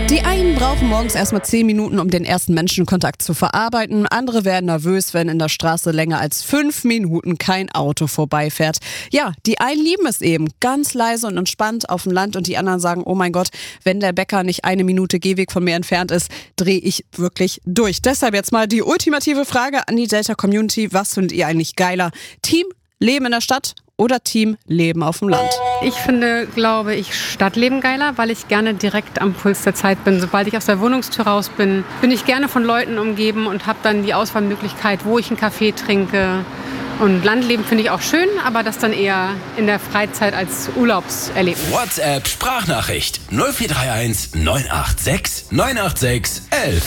Die einen brauchen morgens erstmal 10 Minuten, um den ersten Menschenkontakt zu verarbeiten. Andere werden nervös, wenn in der Straße länger als 5 Minuten kein Auto vorbeifährt. Ja, die einen lieben es eben, ganz leise und entspannt auf dem Land, und die anderen sagen, oh mein Gott, wenn der Bäcker nicht 1 Minute Gehweg von mir entfernt ist, drehe ich wirklich durch. Deshalb jetzt mal die ultimative Frage an die Delta-Community. Was findet ihr eigentlich geiler? Team Leben in der Stadt oder Team Leben auf dem Land? Ich finde, glaube ich, Stadtleben geiler, weil ich gerne direkt am Puls der Zeit bin. Sobald ich aus der Wohnungstür raus bin, bin ich gerne von Leuten umgeben und habe dann die Auswahlmöglichkeit, wo ich einen Kaffee trinke. Und Landleben finde ich auch schön, aber das dann eher in der Freizeit als Urlaubserlebnis. WhatsApp Sprachnachricht 0431 986 986 11.